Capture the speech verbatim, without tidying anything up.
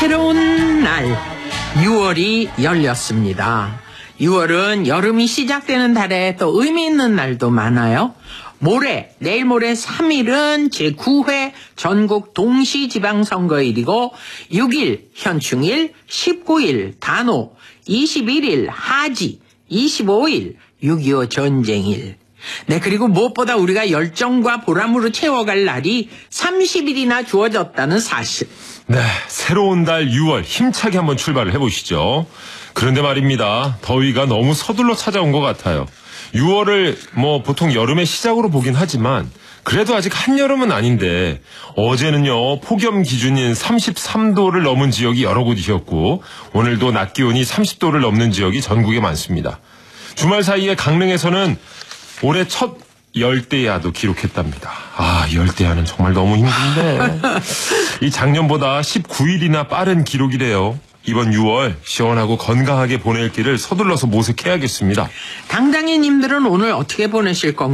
새로운 날 유월이 열렸습니다. 유월은 여름이 시작되는 달에 또 의미 있는 날도 많아요. 모레, 내일 모레 삼 일은 제구 회 전국 동시지방선거일이고 육 일 현충일, 십구 일 단오, 이십일 일 하지, 이십오 일 육이오 전쟁일. 네, 그리고 무엇보다 우리가 열정과 보람으로 채워갈 날이 삼십 일이나 주어졌다는 사실. 네, 새로운 달 유월 힘차게 한번 출발을 해보시죠. 그런데 말입니다. 더위가 너무 서둘러 찾아온 것 같아요. 유월을 뭐 보통 여름의 시작으로 보긴 하지만 그래도 아직 한여름은 아닌데 어제는요 폭염 기준인 삼십삼 도를 넘은 지역이 여러 곳이었고 오늘도 낮 기온이 삼십 도를 넘는 지역이 전국에 많습니다. 주말 사이에 강릉에서는 올해 첫 열대야도 기록했답니다. 아, 열대야는 정말 너무 힘든데 이 작년보다 십구 일이나 빠른 기록이래요. 이번 유월 시원하고 건강하게 보낼 길을 서둘러서 모색해야겠습니다. 당당히님들은 오늘 어떻게 보내실 건가요?